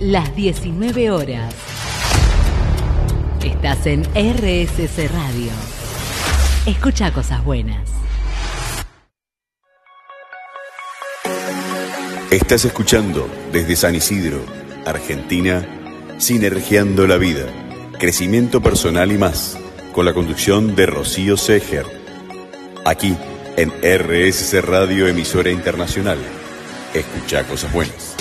las 19 horas. Estás en RSC Radio. Escucha cosas buenas. Estás escuchando desde San Isidro, Argentina, Sinergiando la Vida, crecimiento personal y más, con la conducción de Rocío Seger. Aquí en RSC Radio, emisora internacional. Escucha cosas buenas.